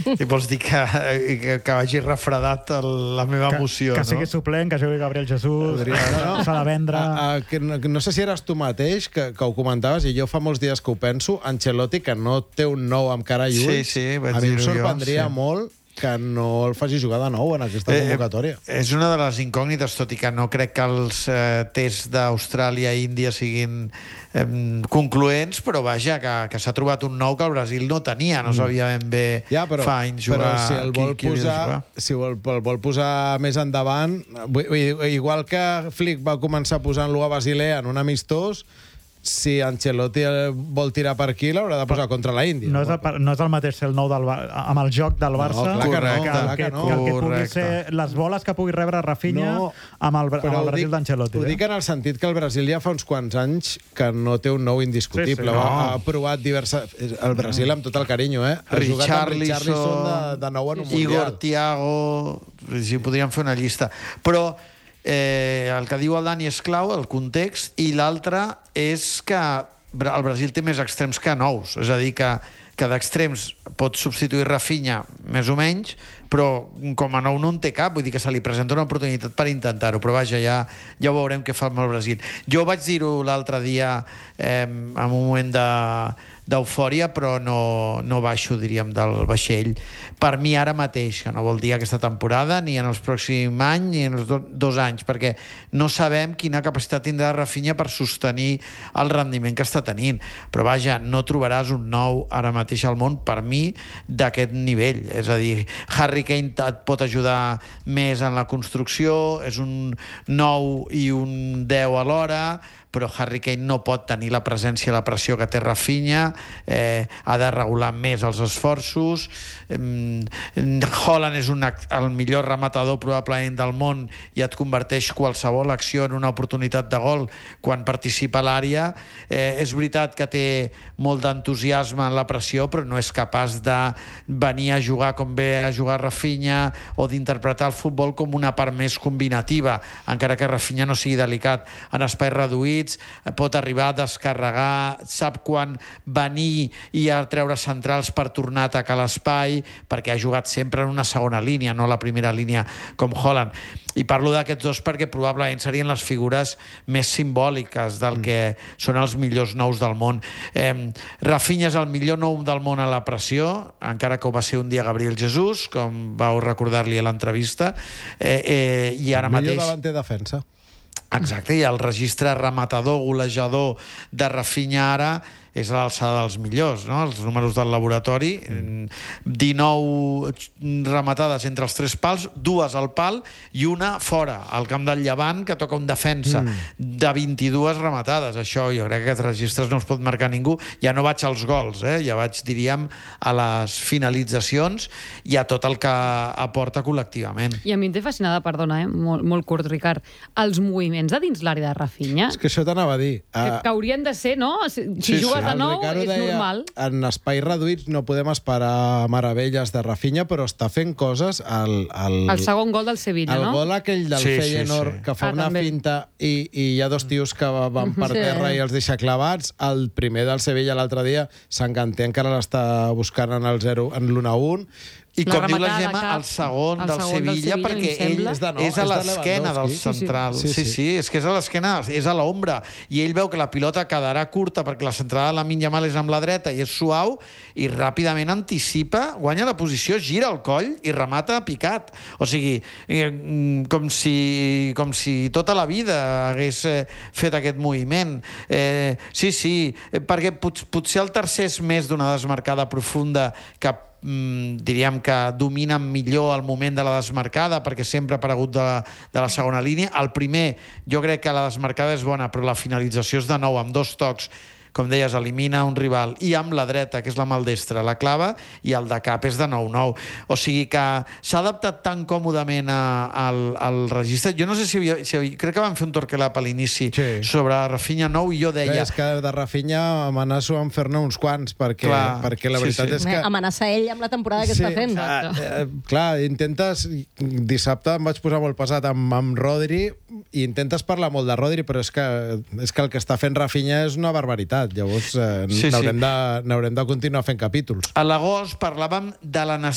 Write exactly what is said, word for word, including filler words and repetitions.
I vols dir que, que, que hagi refredat el, la meva emoció, que, que no? sigui suplent, que jugui Gabriel Jesús, no, no. s'ha de vendre... A, a, que, no, no sé si eres tu mateix, que, que ho comentaves, i jo fa molts dies que ho penso, Ancelotti, que no té un nou amb cara i ulls, sí, sí, a mi em sorprendria jo, sí. molt que no el faci jugar de nou en aquesta eh, convocatòria. És una de les incògnites, tot i que no crec que els eh, tests d'Austràlia i Índia siguin eh, concloents, però vaja, que, que s'ha trobat un nou que el Brasil no tenia, no sabia ben bé ja, però, fa anys jugar. Però si el vol, qui, qui posar, si el, el vol posar més endavant, igual que Flick va començar posant-lo a Basilea en un amistós, si Ancelotti vol tirar per aquí, l'haurà de posar contra la Índia. No és el, no és el mateix ser el nou del, amb el joc del Barça, no, clar que no, que, clar que, que no. que el que pugui ser les boles que pugui rebre Rafinha no, amb el, amb el Brasil d'Ancelotti. Ho dic en el sentit que el Brasil ja fa uns quants anys que no té un nou indiscutible. Sí, sí, no. ha, ha provat diverses... El Brasil amb tot el carinyo, eh? Ha jugat amb Richarlison de, de nou en un Mundial. Igor, Thiago... Si podríem fer una llista. Però eh, el que diu el Dani és clau, el context, i l'altre és que el Brasil té més extrems que nous. És a dir, que, que d'extrems pot substituir Rafinha més o menys, però com a nou no en té cap, vull dir que se li presenta una oportunitat per intentar-ho, però vaja, ja, ja ho veurem què fa amb el Brasil. Jo vaig dir-ho l'altre dia eh, en un moment de d'eufòria, però no, no baixo, diríem, del vaixell. Per mi ara mateix, que no vol dir aquesta temporada, ni en els pròxims anys, ni en els do, dos anys, perquè no sabem quina capacitat tindrà Rafinha per sostenir el rendiment que està tenint. Però vaja, no trobaràs un nou ara mateix al món, per mi, d'aquest nivell. És a dir, Harry Kane et pot ajudar més en la construcció, és un nou i un deu alhora, però Harry Kane no pot tenir la presència i la pressió que té Rafinha, eh, ha de regular més els esforços. Eh, Haaland és un, el millor rematador probablement del món i et converteix qualsevol acció en una oportunitat de gol quan participa a l'àrea. Eh, és veritat que té molt d'entusiasme en la pressió, però no és capaç de venir a jugar com ve a jugar Rafinha o d'interpretar el futbol com una part més combinativa, encara que Rafinha no sigui delicat en espais reduïts, pot arribar a descarregar, sap quan venir i a treure centrals per tornar a atacar l'espai, perquè ha jugat sempre en una segona línia, no la primera línia com Haaland. I parlo d'aquests dos perquè probablement serien les figures més simbòliques del que són els millors nous del món. Eh, Rafinha és el millor nou del món a la pressió, encara que ho va ser un dia Gabriel Jesús, com vau recordar-li a l'entrevista, eh, eh, i ara mateix... Millor davanter defensa. Exacte, i el registre rematador, golejador de Rafinha ara és a l'alçada dels millors, no? Els números del laboratori, dinou rematades entre els tres pals, dues al pal i una fora, al camp del Llevant, que toca un defensa, mm. de vint-i-dues rematades. Això, jo crec que aquests registres no els pot marcar ningú. Ja no vaig als gols, eh? Ja vaig, diríem, a les finalitzacions i a tot el que aporta col·lectivament. I a mi em té fascinada, perdona, eh? molt, molt curt, Ricard, els moviments a dins l'àrea de Rafinha. És que això t'anava a dir. Que, que haurien de ser, no? Si, si sí, jugues sí. de nou, és deia, normal. En espais reduïts no podem esperar meravelles de Rafinha, però està fent coses al... al el segon gol del Sevilla, el no? El gol aquell del sí, Feyenoord, sí, sí. que fa ah, una també. finta i, i hi ha dos tios que van per sí. terra i els deixa clavats. El primer del Sevilla l'altre dia, Sanganté encara l'està buscant en el zero, en l'u a un. I com diu la Gemma, el segon, el del, segon Sevilla, del Sevilla, perquè ell és, de no, és a l'esquena del central. Sí sí. sí, sí, és que és a l'esquena, és a l'ombra. I ell veu que la pilota quedarà curta perquè la centrada de Lamine Yamal és amb la dreta i és suau, i ràpidament anticipa, guanya la posició, gira el coll i remata picat. O sigui, com si, com si tota la vida hagués fet aquest moviment. Eh, sí, sí, perquè pot, potser el tercer és més d'una desmarcada profunda que diríem que dominen millor el moment de la desmarcada perquè sempre ha aparegut de, de la segona línia. El primer, jo crec que la desmarcada és bona, però la finalització és de nou amb dos tocs, com deies, elimina un rival, i amb la dreta, que és la maldestra, la clava, i el de cap és de nou nou. O sigui que s'ha adaptat tan còmodament a, al, al registre. Jo no sé si, havia, si havia, crec que van fer un torquelap a l'inici sí. sobre Rafinha nou, i jo deia... És que de Rafinha amenaço en fer-ne uns quants, perquè, clar, perquè la veritat sí, sí. és que... Amenaça ell amb la temporada que sí, està fent. Eh, eh, clar, intentes... Dissabte em vaig posar molt pesat amb, amb Rodri, i intentes parlar molt de Rodri, però és que, és que el que està fent Rafinha és una barbaritat. Llavors eh, sí, n'haurem sí. de, n'haurem de continuar fent capítols. A l'agost parlàvem de la necessitat